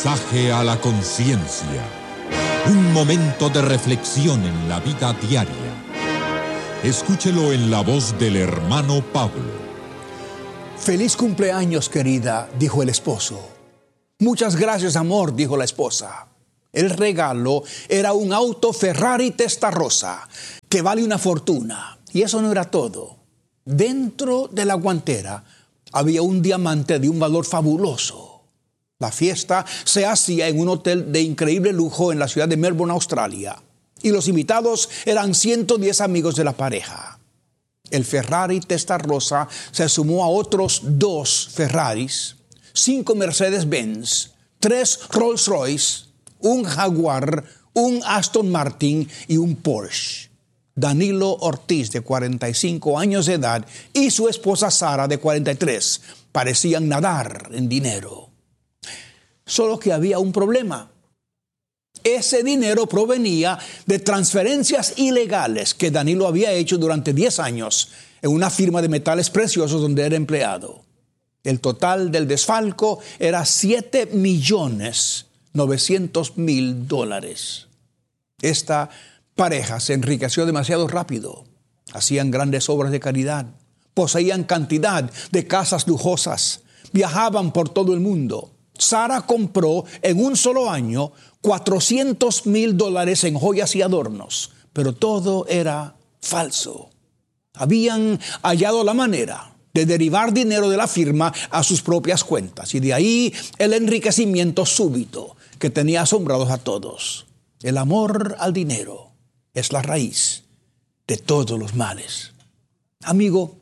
Mensaje a la conciencia. Un momento de reflexión en la vida diaria. Escúchelo en la voz del hermano Pablo. Feliz cumpleaños, querida, dijo el esposo. Muchas gracias, amor, dijo la esposa. El regalo era un auto Ferrari Testarossa, que vale una fortuna. Y eso no era todo. Dentro de la guantera había un diamante de un valor fabuloso. La fiesta se hacía en un hotel de increíble lujo en la ciudad de Melbourne, Australia. Y los invitados eran 110 amigos de la pareja. El Ferrari Testarossa se sumó a otros 2 Ferraris, 5 Mercedes-Benz, 3 Rolls-Royce, un Jaguar, un Aston Martin y un Porsche. Danilo Ortiz, de 45 años de edad, y su esposa Sara, de 43, parecían nadar en dinero. Solo que había un problema. Ese dinero provenía de transferencias ilegales que Danilo había hecho durante 10 años en una firma de metales preciosos donde era empleado. El total del desfalco era $7.900.000. Esta pareja se enriqueció demasiado rápido. Hacían grandes obras de caridad, poseían cantidad de casas lujosas, viajaban por todo el mundo. Sara compró en un solo año $400.000 en joyas y adornos, pero todo era falso. Habían hallado la manera de derivar dinero de la firma a sus propias cuentas, y de ahí el enriquecimiento súbito que tenía asombrados a todos. El amor al dinero es la raíz de todos los males. Amigo,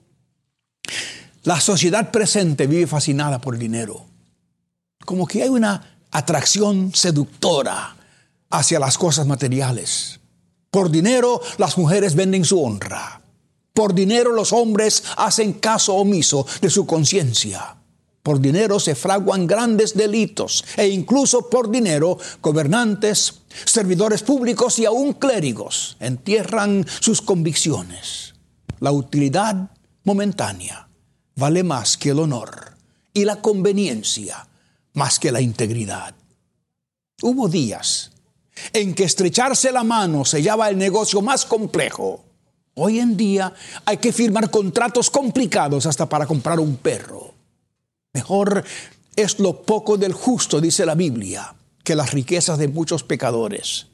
la sociedad presente vive fascinada por el dinero. Como que hay una atracción seductora hacia las cosas materiales. Por dinero, las mujeres venden su honra. Por dinero, los hombres hacen caso omiso de su conciencia. Por dinero se fraguan grandes delitos, e incluso por dinero, gobernantes, servidores públicos y aún clérigos entierran sus convicciones. La utilidad momentánea vale más que el honor, y la conveniencia más que la integridad. Hubo días en que estrecharse la mano sellaba el negocio más complejo. Hoy en día hay que firmar contratos complicados hasta para comprar un perro. Mejor es lo poco del justo, dice la Biblia, que las riquezas de muchos pecadores.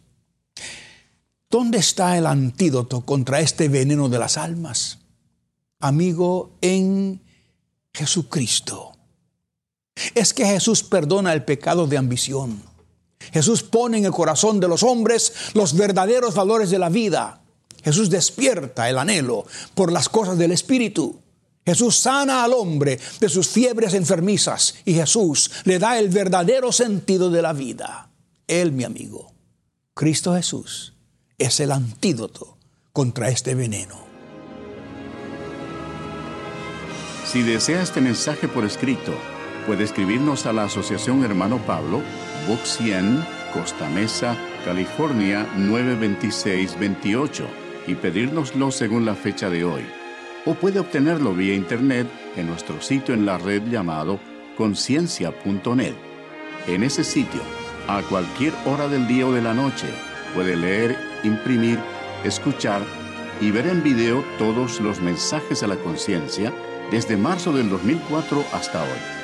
¿Dónde está el antídoto contra este veneno de las almas? Amigo, en Jesucristo. Es que Jesús perdona el pecado de ambición. Jesús pone en el corazón de los hombres los verdaderos valores de la vida. Jesús despierta el anhelo por las cosas del Espíritu. Jesús sana al hombre de sus fiebres enfermizas, y Jesús le da el verdadero sentido de la vida. Él, mi amigo, Cristo Jesús, es el antídoto contra este veneno. Si desea este mensaje por escrito, puede escribirnos a la Asociación Hermano Pablo, Box 100, Costa Mesa, California 92628, y pedírnoslo según la fecha de hoy. O puede obtenerlo vía internet en nuestro sitio en la red llamado conciencia.net. En ese sitio, a cualquier hora del día o de la noche, puede leer, imprimir, escuchar y ver en video todos los mensajes a la conciencia desde marzo del 2004 hasta hoy.